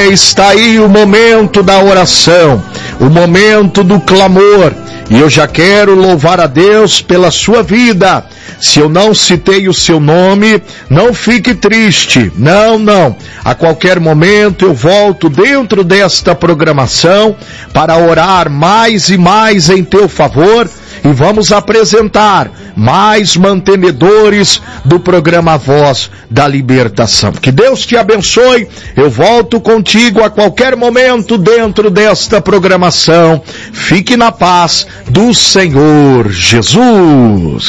está aí o momento da oração, o momento do clamor, e eu já quero louvar a Deus pela sua vida. Se eu não citei o seu nome, não fique triste, não. A qualquer momento eu volto dentro desta programação para orar mais e mais em teu favor, e vamos apresentar mais mantenedores do programa Voz da Libertação. Que Deus te abençoe. Eu volto contigo a qualquer momento dentro desta programação. Fique na paz do Senhor Jesus.